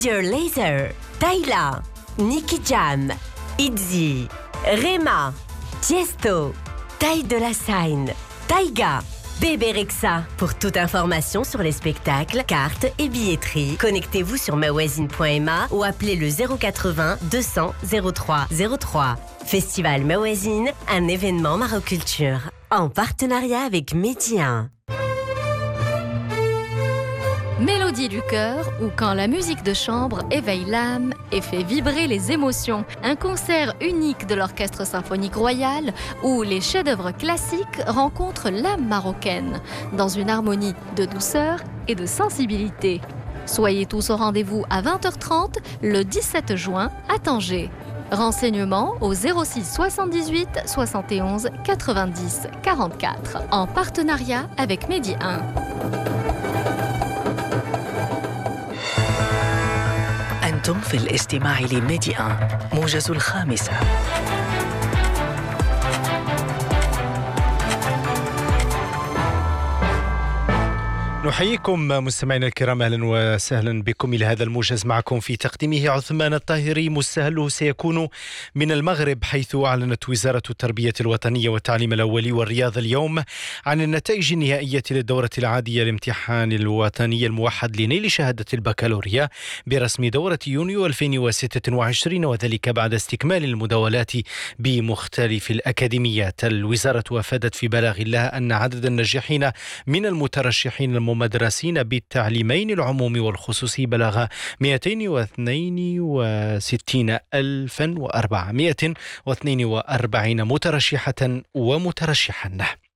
Your Laser, Tayla, Nicky Jam, Itzy, Rema, Tiesto, Taille de la Seine, Taiga, Bébé Rexa. Pour toute information sur les spectacles, cartes et billetterie, connectez-vous sur mawazine.ma ou appelez le 080 200 03 03. Festival Mawazine, un événement Maroculture, en partenariat avec Média. Mélodie du cœur ou quand la musique de chambre éveille l'âme et fait vibrer les émotions. Un concert unique de l'Orchestre Symphonique Royal où les chefs-d'œuvre classiques rencontrent l'âme marocaine dans une harmonie de douceur et de sensibilité. Soyez tous au rendez-vous à 20h30 le 17 juin à Tanger. Renseignements au 06 78 71 90 44 en partenariat avec Medi 1. أنتم في الاستماع لميدي 1 موجز الخامسة. نحييكم مستمعينا الكرام، اهلا وسهلا بكم الى هذا الموجز. معكم في تقديمه عثمان الطاهري. مستهله سيكون من المغرب، حيث اعلنت وزاره التربيه الوطنيه والتعليم الاولي والرياضه اليوم عن النتائج النهائيه للدوره العاديه للامتحان الوطني الموحد لنيل شهاده البكالوريا برسم دوره يونيو 2026، وذلك بعد استكمال المداولات بمختلف الاكاديميات. الوزاره افادت في بلاغ لها ان عدد الناجحين من المترشحين المدرسين بالتعليمين العمومي والخصوصي بلغ 262,442 مترشحة ومترشحا.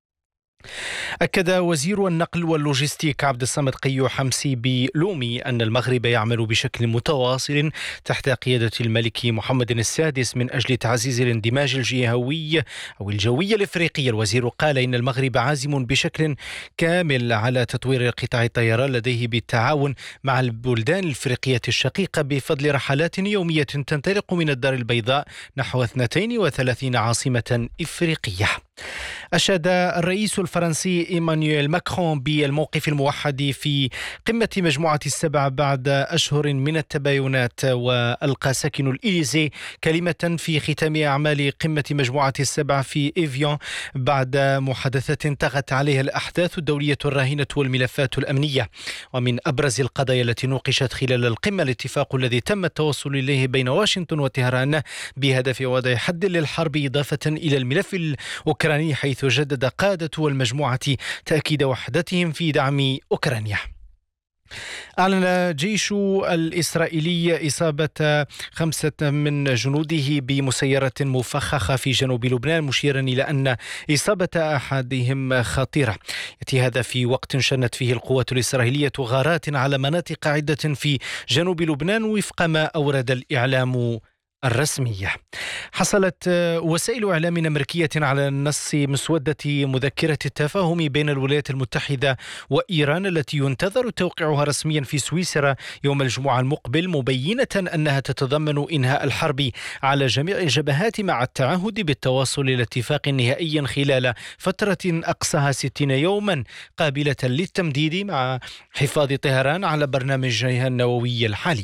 أكد وزير النقل واللوجستيك عبد الصمد قيو حمسي بلومي أن المغرب يعمل بشكل متواصل تحت قيادة الملك محمد السادس من أجل تعزيز الاندماج الجهوي أو الجوي الإفريقي. الوزير قال إن المغرب عازم بشكل كامل على تطوير قطاع الطيران لديه بالتعاون مع البلدان الإفريقية الشقيقة بفضل رحلات يومية تنطلق من الدار البيضاء نحو 32 عاصمة إفريقية. أشاد الرئيس الفرنسي إيمانويل ماكرون بالموقف الموحد في قمة مجموعة السبع بعد أشهر من التباينات، وألقى ساكن الإليزي كلمة في ختام أعمال قمة مجموعة السبع في إيفيون بعد محادثات طغت عليها الأحداث الدولية الراهنة والملفات الأمنية. ومن أبرز القضايا التي نوقشت خلال القمة الاتفاق الذي تم التوصل إليه بين واشنطن وطهران بهدف وضع حد للحرب، إضافة إلى الملف الأوكراني، حيث جدد قادة المجموعة تأكيد وحدتهم في دعم أوكرانيا. أعلن الجيش الإسرائيلي إصابة 5 من جنوده بمسيرة مفخخة في جنوب لبنان، مشيرا إلى أن إصابة أحدهم خطيرة. يأتي هذا في وقت شنت فيه القوات الإسرائيلية غارات على مناطق عدة في جنوب لبنان وفق ما أورد الإعلام الرسمية. حصلت وسائل إعلام أمريكية على نص مسودة مذكرة التفاهم بين الولايات المتحدة وإيران التي ينتظر توقيعها رسميا في سويسرا يوم الجمعة المقبل، مبينة أنها تتضمن إنهاء الحرب على جميع الجبهات مع التعهد بالتوصل إلى اتفاق نهائي خلال فترة أقصاها 60 يوما قابلة للتمديد مع حفاظ طهران على برنامجها النووي الحالي.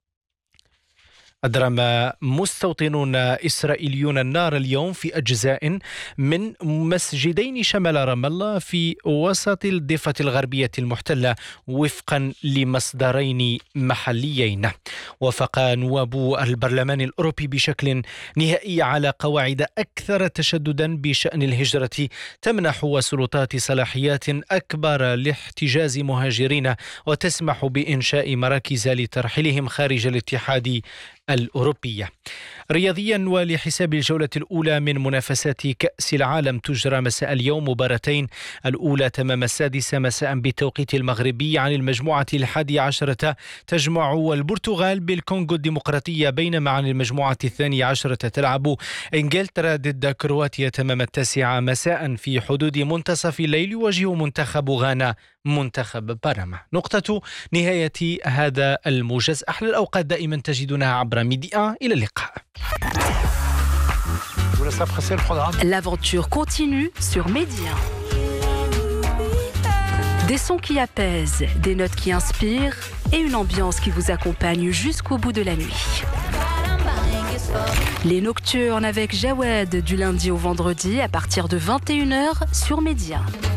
أدرم مستوطنون إسرائيليون النار اليوم في أجزاء من مسجدين شمال رام الله في وسط الضفة الغربية المحتلة وفقا لمصدرين محليين. وافق نواب البرلمان الأوروبي بشكل نهائي على قواعد أكثر تشددا بشأن الهجرة تمنح السلطات صلاحيات أكبر لاحتجاز مهاجرين وتسمح بإنشاء مراكز لترحيلهم خارج الاتحاد الأوروبية. رياضيا، ولحساب الجولة الأولى من منافسات كأس العالم تجرى مساء اليوم مباراتين، الأولى تمام 6 مساء بالتوقيت المغربي عن المجموعة 11 تجمع البرتغال بالكونغو الديمقراطية، بينما عن المجموعة 12 تلعب إنجلترا ضد كرواتيا تمام 9 مساء. في حدود منتصف الليل يواجه منتخب غانا منتخب بنما. نقطة نهاية هذا الموجز. أحلى الأوقات دائما تجدونها عبر ميديا. إلى اللقاء. L'aventure continue sur Média. Des sons qui apaisent, des notes qui inspirent et une ambiance qui vous accompagne jusqu'au bout de la nuit. Les Nocturnes avec Jawed du lundi au vendredi à partir de 21h sur Média.